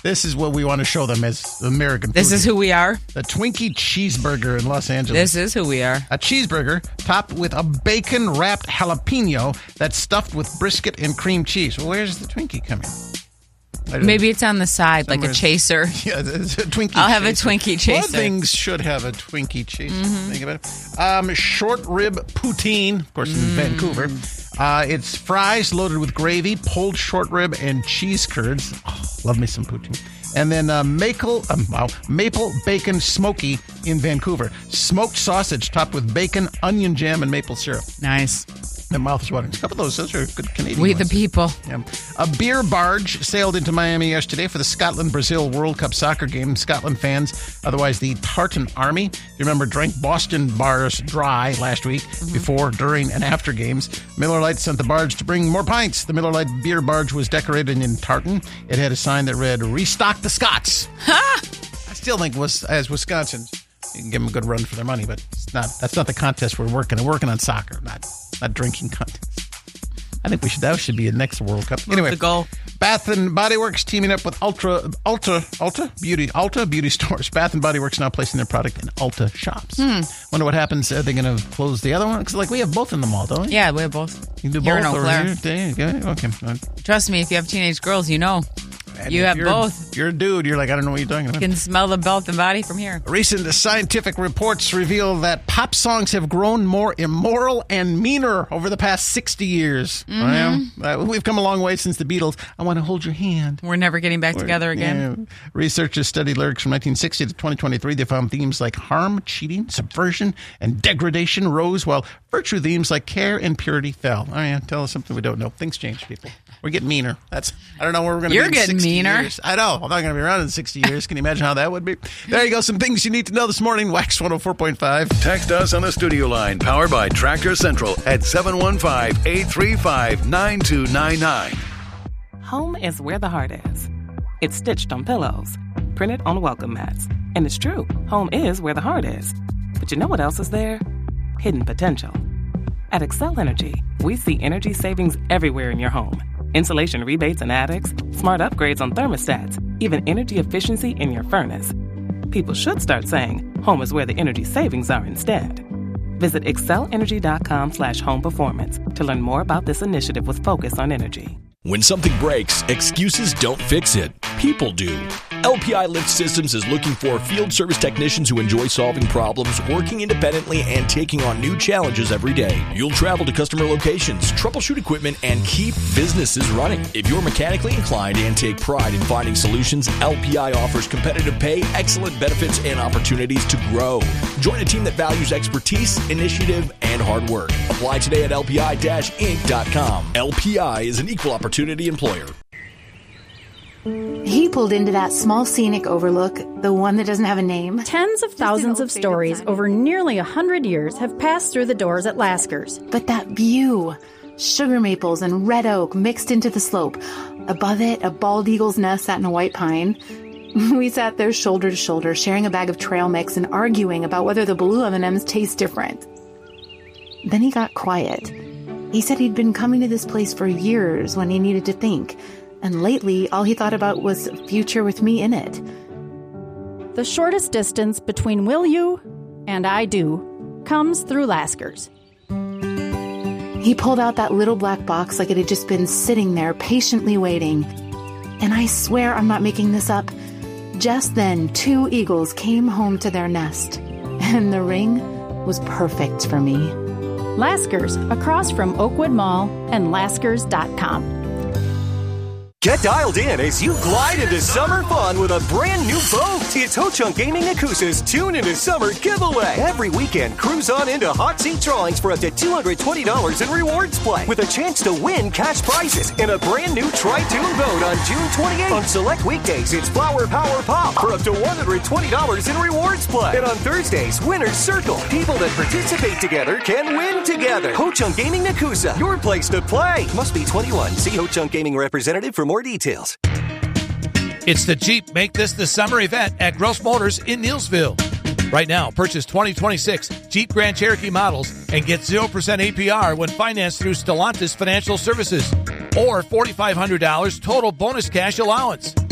This is what we want to show them as American food. This is who we are? The Twinkie Cheeseburger in Los Angeles. This is who we are. A cheeseburger topped with a bacon-wrapped jalapeno that's stuffed with brisket and cream cheese. Well, where's the Twinkie coming? Maybe it's on the side, like a chaser. Yeah, it's a Twinkie I'll have chaser. a Twinkie chaser. All things should have a Twinkie chaser. Think about it. Short rib poutine, of course, in Vancouver. It's fries loaded with gravy, pulled short rib, and cheese curds. Oh, love me some poutine. And then maple bacon smoky in Vancouver. Smoked sausage topped with bacon, onion jam, and maple syrup. Nice. My mouth is watering. A couple of those are good Canadian We ones. the people. Yeah. A beer barge sailed into Miami yesterday for the Scotland-Brazil World Cup soccer game. Scotland fans, otherwise the Tartan Army, you remember, drank Boston bars dry last week before, during, and after games. Miller Lite sent the barge to bring more pints. The Miller Lite beer barge was decorated in tartan. It had a sign that read, "Restock the Scots." I still think, as Wisconsin, you can give them a good run for their money, but it's not. That's not the contest we're working. We're working on soccer, not drinking contest. I think that should be a next World Cup. Anyway, the goal. Bath and Body Works teaming up with Ulta Beauty Stores. Bath and Body Works now placing their product in Ulta shops. Wonder what happens. Are they going to close the other one? Because we have both in the mall, don't we? Yeah, we have both. You can do Here in both. Eau Claire. Okay. Trust me, if you have teenage girls, you know. And You if have you're- both. You're a dude. You're like, I don't know what you're talking You about. can smell the Bath and Body from here. Recent scientific reports reveal that pop songs have grown more immoral and meaner over the past 60 years. We've come a long way since the Beatles. I want to hold your hand. We're never getting back together again. Yeah. Researchers studied lyrics from 1960 to 2023. They found themes like harm, cheating, subversion, and degradation rose, while virtue themes like care and purity fell. Oh, yeah, tell us something we don't know. Things change, people. We're getting meaner. I don't know where we're going to be You're in getting 60 meaner. years. I know. I'm not going to be around in 60 years. Can you imagine how that would be? There you go. Some things you need to know this morning. Wax 104.5. Text us on the studio line, powered by Tractor Central at 715-835-9299. Home is where the heart is. It's stitched on pillows, printed on welcome mats. And it's true, home is where the heart is. But you know what else is there? Hidden potential. At Excel Energy, we see energy savings everywhere in your home. Insulation rebates in attics, smart upgrades on thermostats, even energy efficiency in your furnace. People should start saying, home is where the energy savings are instead. Visit excelenergy.com/home performance to learn more about this initiative with focus on energy. When something breaks, excuses don't fix it. People do. LPI Lift Systems is looking for field service technicians who enjoy solving problems, working independently, and taking on new challenges every day. You'll travel to customer locations, troubleshoot equipment, and keep businesses running. If you're mechanically inclined and take pride in finding solutions, LPI offers competitive pay, excellent benefits, and opportunities to grow. Join a team that values expertise, initiative, and hard work. Apply today at lpi-inc.com. LPI is an equal opportunity employer. He pulled into that small scenic overlook, the one that doesn't have a name. Tens of thousands of stories over nearly 100 years have passed through the doors at Lasker's. But that view, sugar maples and red oak mixed into the slope. Above it, a bald eagle's nest sat in a white pine. We sat there shoulder to shoulder, sharing a bag of trail mix and arguing about whether the blue M&Ms taste different. Then he got quiet. He said he'd been coming to this place for years when he needed to think. And lately, all he thought about was a future with me in it. The shortest distance between will you and I do comes through Lasker's. He pulled out that little black box like it had just been sitting there patiently waiting. And I swear I'm not making this up. Just then, 2 eagles came home to their nest. And the ring was perfect for me. Lasker's, across from Oakwood Mall and Laskers.com. Get dialed in as you glide into summer fun with a brand new boat. It's Ho-Chunk Gaming Nakusa's Tune into Summer giveaway. Every weekend, cruise on into hot seat drawings for up to $220 in rewards play, with a chance to win cash prizes in a brand new Tri-Tune boat on June 28th. On select weekdays, it's Flower Power Pop for up to $120 in rewards play. And on Thursdays, Winner's Circle. People that participate together can win together. Ho-Chunk Gaming Nakusa, your place to play. Must be 21. See Ho-Chunk Gaming representative for more details. It's the Jeep Make This the Summer event at Gross Motors in Neillsville. Right now, purchase 2026 Jeep Grand Cherokee models and get 0% APR when financed through Stellantis Financial Services, or $4,500 total bonus cash allowance.